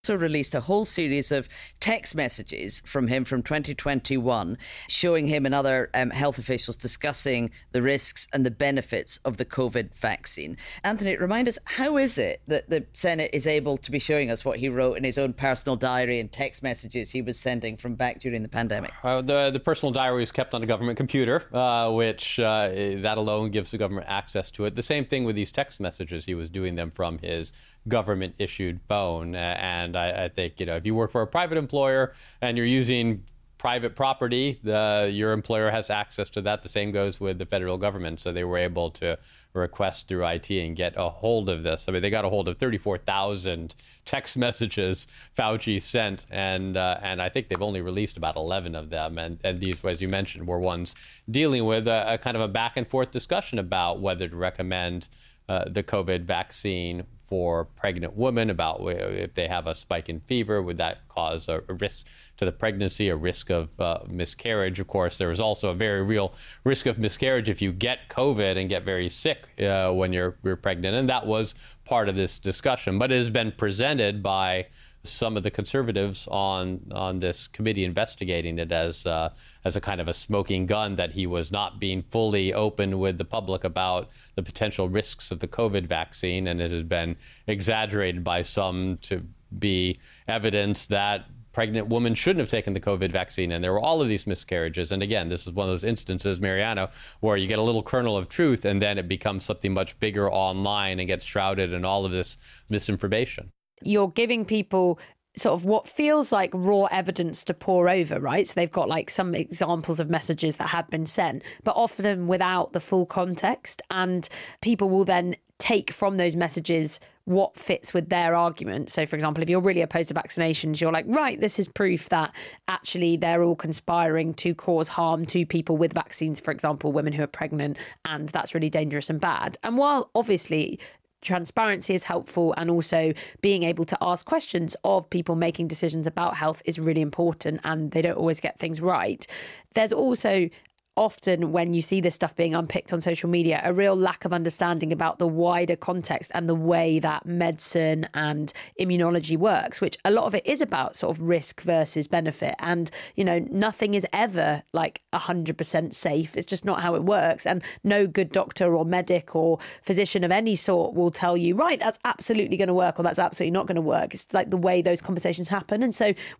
Also released a whole series of text messages from him from 2021 showing him and other health officials discussing the risks and the benefits of the COVID vaccine. Anthony, remind us, how is it that the Senate is able to be showing us what he wrote in his own personal diary and text messages he was sending from back during the pandemic? The personal diary is kept on a government computer, which that alone gives the government access to it. The same thing with these text messages. He was doing them from his government-issued phone. And I think, if you work for a private employer and you're using private property, your employer has access to that. The same goes with the federal government. So they were able to request through IT and get a hold of this. I mean, they got a hold of 34,000 text messages Fauci sent, and I think they've only released about 11 of them. And these, as you mentioned, were ones dealing with a kind of a back and forth discussion about whether to recommend the COVID vaccine for pregnant women, about if they have a spike in fever, would that cause a risk to the pregnancy, a risk of miscarriage. Of course, there is also a very real risk of miscarriage if you get COVID and get very sick when you're pregnant. And that was part of this discussion. But it has been presented by some of the conservatives on this committee investigating it as a kind of a smoking gun, that he was not being fully open with the public about the potential risks of the COVID vaccine. And it has been exaggerated by some to be evidence that pregnant women shouldn't have taken the COVID vaccine. And there were all of these miscarriages. And again, this is one of those instances, Mariano, where you get a little kernel of truth and then it becomes something much bigger online and gets shrouded in all of this misinformation. You're giving people sort of what feels like raw evidence to pore over, right? So they've got like some examples of messages that have been sent, but often without the full context. And people will then take from those messages what fits with their argument. So, for example, if you're really opposed to vaccinations, you're like, right, this is proof that actually they're all conspiring to cause harm to people with vaccines, for example, women who are pregnant, and that's really dangerous and bad. And while obviously transparency is helpful, and also being able to ask questions of people making decisions about health is really important, and they don't always get things right, there's also often, when you see this stuff being unpicked on social media, a real lack of understanding about the wider context and the way that medicine and immunology works, which a lot of it is about sort of risk versus benefit. And, nothing is ever like 100% safe. It's just not how it works. And no good doctor or medic or physician of any sort will tell you, right, that's absolutely going to work or that's absolutely not going to work. It's like the way those conversations happen. And so